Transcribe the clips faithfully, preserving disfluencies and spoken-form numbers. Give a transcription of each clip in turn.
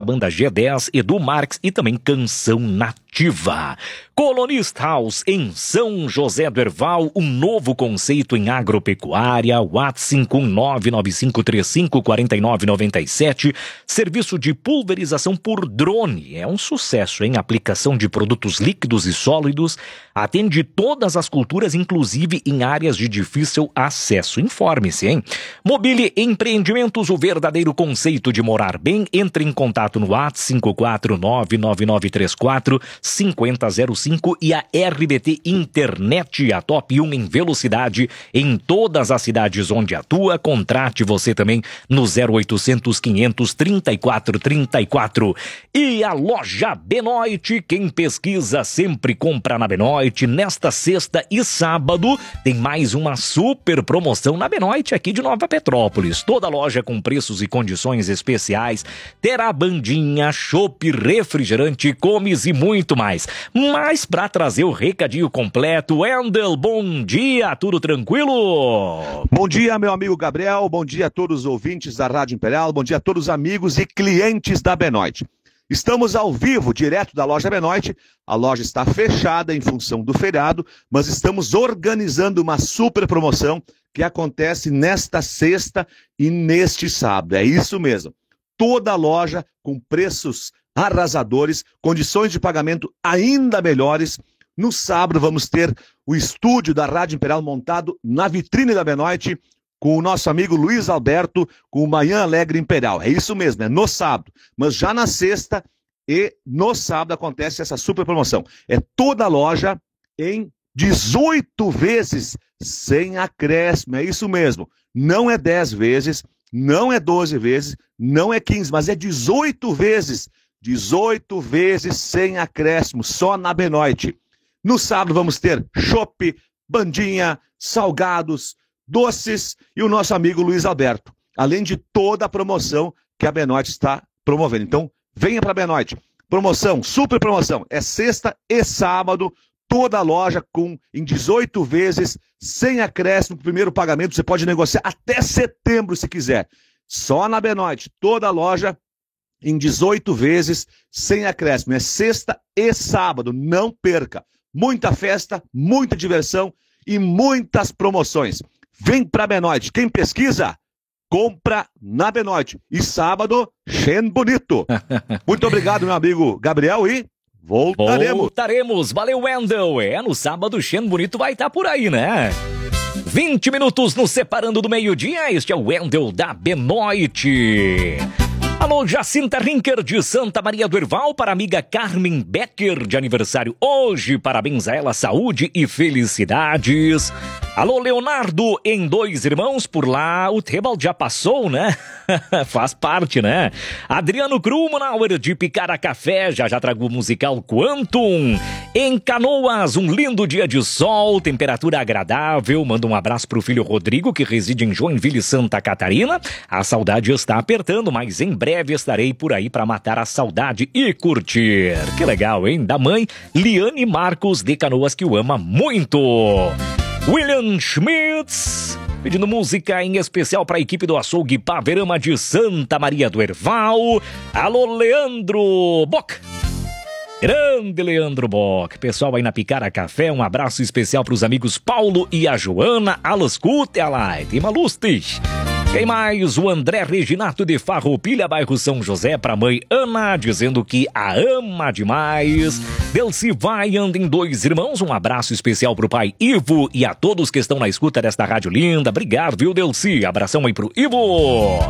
banda G dez, Edu Marques e também Canção Nativa. Colonist House em São José do Herval, um novo conceito em agropecuária, WhatsApp cinco um nove nove cinco três cinco quatro nove nove sete, serviço de pulverização por drone, é um sucesso em aplicação de produtos líquidos e sólidos, atende todas as culturas, inclusive em áreas de difícil acesso. Informe-se, hein? Mobile Empreendimentos, o verdadeiro conceito de morar bem. Entre em contato no WhatsApp cinco quatro nove nove nove três quatro cinco zero zero cinco e a R B T Internet, a top um em velocidade em todas as cidades onde atua. Contrate você também no zero oitocentos, quinhentos, trinta e quatro trinta e quatro. E a loja Benoit, quem pesquisa sempre compra na Benoit. Nesta sexta e sábado tem mais uma super promoção na Benoit aqui de Nova Petrópolis. Toda loja com preços e condições especiais, terá bandinha, chopp, refrigerante, comes e muito mais. Mas para trazer o recadinho completo, Wendel, bom dia, tudo tranquilo? Bom dia, meu amigo Gabriel, bom dia a todos os ouvintes da Rádio Imperial, bom dia a todos os amigos e clientes da Benoit. Estamos ao vivo, direto da loja Benoit. A loja está fechada em função do feriado, mas estamos organizando uma super promoção que acontece nesta sexta e neste sábado. É isso mesmo. Toda a loja com preços arrasadores, condições de pagamento ainda melhores. No sábado vamos ter o estúdio da Rádio Imperial montado na vitrine da Benoit, com o nosso amigo Luiz Alberto, com o Manhã Alegre Imperial. É isso mesmo, é no sábado. Mas já na sexta e no sábado acontece essa super promoção. É toda a loja em dezoito vezes sem acréscimo. É isso mesmo. Não é dez vezes, não é doze vezes, não é quinze, mas é dezoito vezes. dezoito vezes sem acréscimo, só na Benoit. No sábado vamos ter chopp, bandinha, salgados, doces e o nosso amigo Luiz Alberto, além de toda a promoção que a Benoit está promovendo. Então, venha para a Benoit. Promoção, super promoção, é sexta e sábado, toda a loja com, em dezoito vezes, sem acréscimo, primeiro pagamento, você pode negociar até setembro se quiser. Só na Benoit, toda a loja em dezoito vezes, sem acréscimo, é sexta e sábado, não perca. Muita festa, muita diversão e muitas promoções. Vem pra Benoit. Quem pesquisa, compra na Benoit. E sábado, Shen Bonito. Muito obrigado, meu amigo Gabriel, e voltaremos. Voltaremos. Valeu, Wendel. É, no sábado, Shen Bonito vai estar por aí, né? vinte minutos nos separando do meio-dia. Este é o Wendel da Benoit. Alô, Jacinta Rinker de Santa Maria do Herval, para a amiga Carmen Becker, de aniversário hoje. Parabéns a ela, saúde e felicidades. Alô, Leonardo, em Dois Irmãos, por lá o Tebal já passou, né? Faz parte, né? Adriano Krumenauer, de Picara Café, já já trago o musical Quantum. Em Canoas, um lindo dia de sol, temperatura agradável. Manda um abraço pro filho Rodrigo, que reside em Joinville, Santa Catarina. A saudade está apertando, mas em breve estarei por aí para matar a saudade e curtir. Que legal, hein? Da mãe, Liane Marcos, de Canoas, que o ama muito. William Schmitz, pedindo música em especial para a equipe do Açougue Paverama de Santa Maria do Herval. Alô, Leandro Bock. Grande Leandro Bock. Pessoal aí na Picara Café, um abraço especial para os amigos Paulo e a Joana. Alas Kutelai, Tima Lustig. Quem mais? O André Reginato de Farroupilha, bairro São José, para a mãe Ana, dizendo que a ama demais. Delci Vaiand em Dois Irmãos, um abraço especial pro pai Ivo e a todos que estão na escuta desta rádio linda. Obrigado, viu, Delci? Abração aí pro Ivo.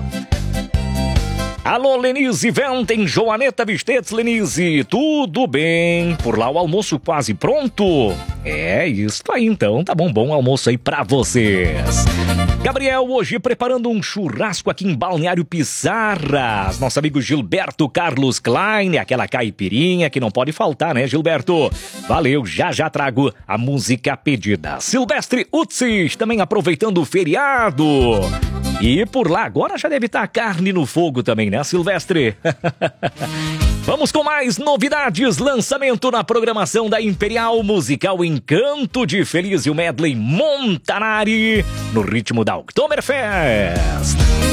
Alô, Lenise Venta em Joaneta Vistetes, Lenise. Tudo bem? Por lá o almoço quase pronto? É isso aí então, tá bom, bom almoço aí pra vocês. Gabriel, hoje preparando um churrasco aqui em Balneário Pissarras. Nosso amigo Gilberto Carlos Klein, aquela caipirinha que não pode faltar, né, Gilberto? Valeu, já já trago a música pedida. Silvestre Utsis, também aproveitando o feriado. E por lá agora já deve estar carne no fogo também, né, Silvestre? Vamos com mais novidades, lançamento na programação da Imperial Musical Encanto de Feliz e o medley Montanari, no ritmo da Oktoberfest.